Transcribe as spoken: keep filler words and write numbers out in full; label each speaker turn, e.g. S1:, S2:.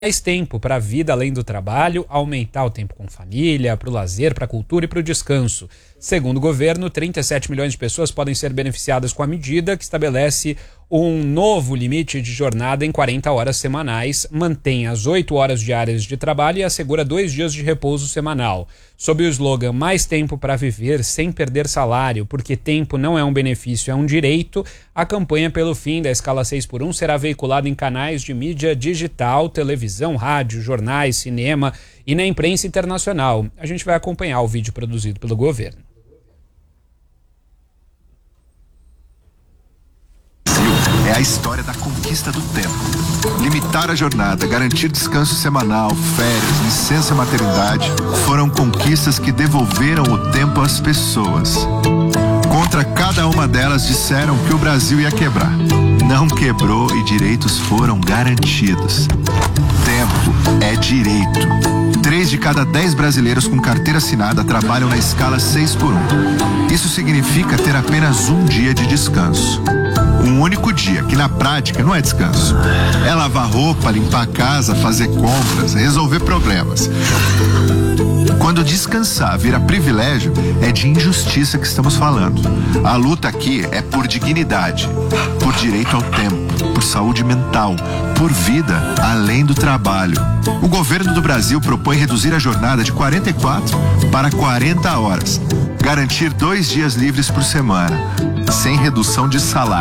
S1: mais tempo para a vida além do trabalho, aumentar o tempo com família, para o lazer, para a cultura e para o descanso. Segundo o governo, trinta e sete milhões de pessoas podem ser beneficiadas com a medida que estabelece um novo limite de jornada em quarenta horas semanais, mantém as oito horas diárias de trabalho e assegura dois dias de repouso semanal. Sob o slogan Mais Tempo para Viver Sem Perder Salário, porque tempo não é um benefício, é um direito, a campanha pelo fim da escala seis por um será veiculada em canais de mídia digital, televisão, rádio, jornais, cinema e na imprensa internacional. A gente vai acompanhar o vídeo produzido pelo governo.
S2: É a história da conquista do tempo. Limitar a jornada, garantir descanso semanal, férias, licença maternidade, foram conquistas que devolveram o tempo às pessoas. Contra cada uma delas disseram que o Brasil ia quebrar. Não quebrou e direitos foram garantidos. Tempo é direito. Três de cada dez brasileiros com carteira assinada trabalham na escala seis por um. Isso significa ter apenas um dia de descanso. Um único dia, que na prática não é descanso. É lavar roupa, limpar a casa, fazer compras, resolver problemas. Quando descansar vira privilégio, é de injustiça que estamos falando. A luta aqui é por dignidade, por direito ao tempo, por saúde mental, por vida além do trabalho. O governo do Brasil propõe reduzir a jornada de quarenta e quatro para quarenta horas. Garantir dois dias livres por semana, sem redução de salário.